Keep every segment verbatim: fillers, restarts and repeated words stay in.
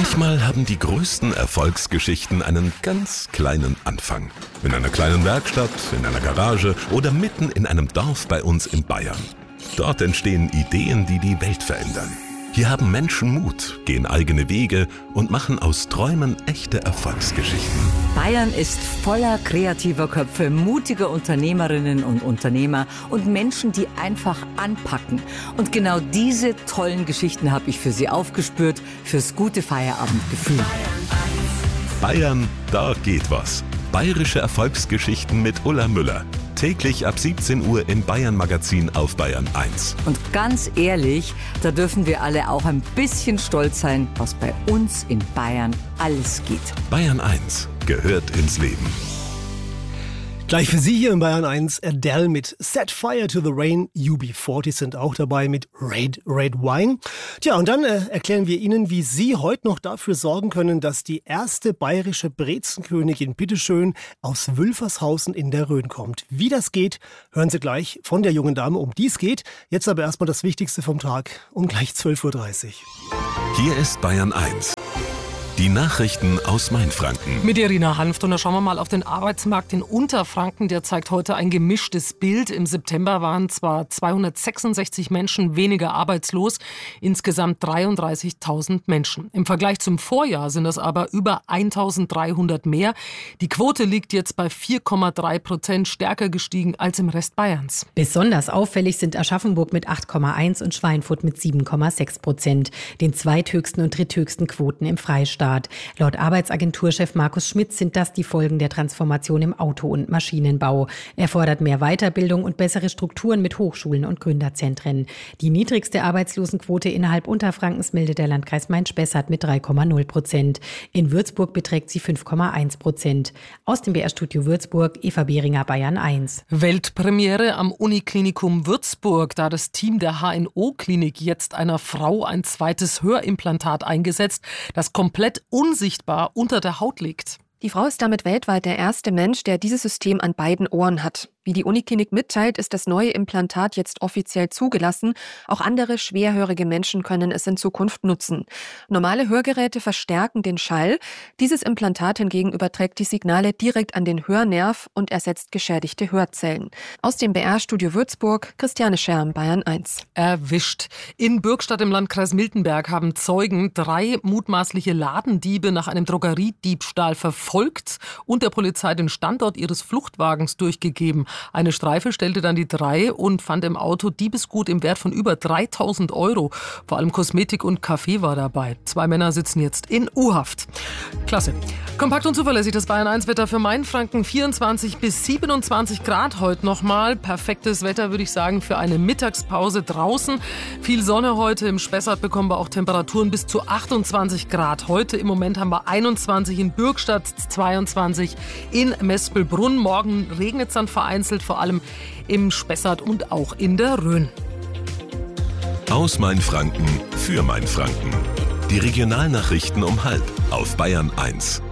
Manchmal haben die größten Erfolgsgeschichten einen ganz kleinen Anfang. In einer kleinen Werkstatt, in einer Garage oder mitten in einem Dorf bei uns in Bayern. Dort entstehen Ideen, die die Welt verändern. Hier haben Menschen Mut, gehen eigene Wege und machen aus Träumen echte Erfolgsgeschichten. Bayern ist voller kreativer Köpfe, mutiger Unternehmerinnen und Unternehmer und Menschen, die einfach anpacken. Und genau diese tollen Geschichten habe ich für Sie aufgespürt, fürs gute Feierabendgefühl. Bayern, da geht was. Bayerische Erfolgsgeschichten mit Ulla Müller. Täglich ab siebzehn Uhr im Bayern Magazin auf Bayern eins. Und ganz ehrlich, da dürfen wir alle auch ein bisschen stolz sein, was bei uns in Bayern alles geht. Bayern eins gehört ins Leben. Gleich für Sie hier in Bayern eins, Adele mit Set Fire to the Rain. U B vierzig sind auch dabei mit Red Red Wine. Tja, und dann äh, erklären wir Ihnen, wie Sie heute noch dafür sorgen können, dass die erste bayerische Brezenkönigin, bitteschön, aus Wülfershausen in der Rhön kommt. Wie das geht, hören Sie gleich von der jungen Dame, um die es geht. Jetzt aber erstmal das Wichtigste vom Tag um gleich zwölf Uhr dreißig. Hier ist Bayern eins. Die Nachrichten aus Mainfranken. Mit Irina Hanft. Und da schauen wir mal auf den Arbeitsmarkt in Unterfranken. Der zeigt heute ein gemischtes Bild. Im September waren zwar zweihundertsechsundsechzig Menschen weniger arbeitslos, insgesamt dreiunddreißigtausend Menschen. Im Vergleich zum Vorjahr sind das aber über eintausenddreihundert mehr. Die Quote liegt jetzt bei vier Komma drei Prozent, stärker gestiegen als im Rest Bayerns. Besonders auffällig sind Aschaffenburg mit acht Komma eins und Schweinfurt mit sieben Komma sechs Prozent. Den zweithöchsten und dritthöchsten Quoten im Freistaat. Laut Arbeitsagenturchef Markus Schmitz sind das die Folgen der Transformation im Auto- und Maschinenbau. Er fordert mehr Weiterbildung und bessere Strukturen mit Hochschulen und Gründerzentren. Die niedrigste Arbeitslosenquote innerhalb Unterfrankens meldet der Landkreis Main-Spessart mit drei Komma null Prozent. In Würzburg beträgt sie fünf Komma eins Prozent. Aus dem B R-Studio Würzburg, Eva Behringer, Bayern eins. Weltpremiere am Uniklinikum Würzburg, da das Team der H N O-Klinik jetzt einer Frau ein zweites Hörimplantat eingesetzt, das komplett unsichtbar unter der Haut liegt. Die Frau ist damit weltweit der erste Mensch, der dieses System an beiden Ohren hat. Wie die Uniklinik mitteilt, ist das neue Implantat jetzt offiziell zugelassen. Auch andere schwerhörige Menschen können es in Zukunft nutzen. Normale Hörgeräte verstärken den Schall. Dieses Implantat hingegen überträgt die Signale direkt an den Hörnerv und ersetzt geschädigte Hörzellen. Aus dem B R-Studio Würzburg, Christiane Scherm, Bayern eins. Erwischt. In Bürgstadt im Landkreis Miltenberg haben Zeugen drei mutmaßliche Ladendiebe nach einem Drogeriediebstahl verfolgt und der Polizei den Standort ihres Fluchtwagens durchgegeben. Eine Streife stellte dann die drei und fand im Auto Diebesgut im Wert von über dreitausend Euro. Vor allem Kosmetik und Kaffee war dabei. Zwei Männer sitzen jetzt in U-Haft. Klasse. Kompakt und zuverlässig das Bayern eins Wetter für Mainfranken. vierundzwanzig bis siebenundzwanzig Grad heute nochmal. Perfektes Wetter, würde ich sagen, für eine Mittagspause draußen. Viel Sonne heute. Im Spessart bekommen wir auch Temperaturen bis zu achtundzwanzig Grad. Heute im Moment haben wir einundzwanzig in Bürgstadt, zweiundzwanzig in Mespelbrunn. Morgen regnet es dann vereinzelt, vor allem im Spessart und auch in der Rhön. Aus Mainfranken für Mainfranken. Die Regionalnachrichten um halb auf Bayern eins.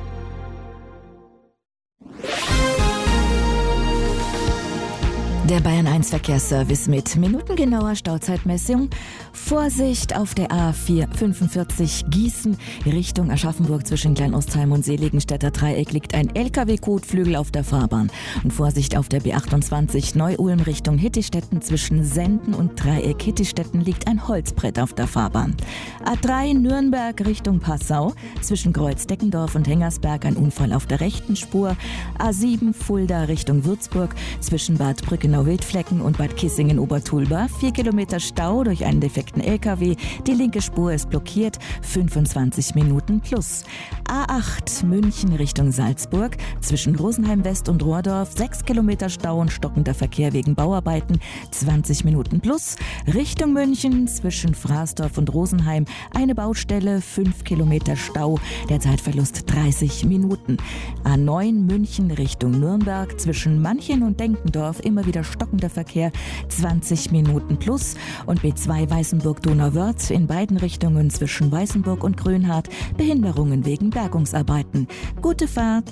Der Bayern eins Verkehrsservice mit minutengenauer Stauzeitmessung. Vorsicht auf der A vier fünfundvierzig Gießen Richtung Aschaffenburg zwischen Kleinostheim und Seligenstädter Dreieck liegt ein L K W-Kotflügel auf der Fahrbahn. Und Vorsicht auf der B achtundzwanzig Neu-Ulm Richtung Hittistetten zwischen Senden und Dreieck Hittistetten liegt ein Holzbrett auf der Fahrbahn. A drei Nürnberg Richtung Passau zwischen Kreuz-Deckendorf und Hengersberg ein Unfall auf der rechten Spur. A sieben Fulda Richtung Würzburg zwischen Bad Brückenau-Wildflecken und Bad Kissingen-Obertulba. Vier Kilometer Stau durch einen defekten L K W. Die linke Spur ist blockiert. fünfundzwanzig Minuten plus. A acht München Richtung Salzburg. Zwischen Rosenheim West und Rohrdorf. Sechs Kilometer Stau und stockender Verkehr wegen Bauarbeiten. zwanzig Minuten plus. Richtung München zwischen Fraßdorf und Rosenheim. Eine Baustelle. fünf Kilometer Stau. Der Zeitverlust dreißig Minuten. A neun München Richtung Nürnberg. Zwischen Manchen und Denkendorf immer wieder stockender Verkehr. zwanzig Minuten plus. Und B zwei Weißenburg-Donauwörth in beiden Richtungen zwischen Weißenburg und Grönhardt. Behinderungen wegen Bergungsarbeiten. Gute Fahrt.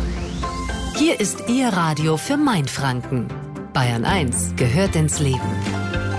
Hier ist Ihr Radio für Mainfranken. Bayern eins gehört ins Leben.